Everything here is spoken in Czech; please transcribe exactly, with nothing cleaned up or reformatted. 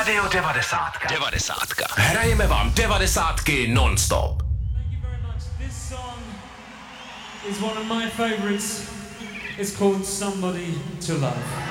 Radio devadesátka. Devadesátka. Hrajeme vám devadesátky non-stop. Thank you very much. This song is one of my favorites. It's called Somebody to Love.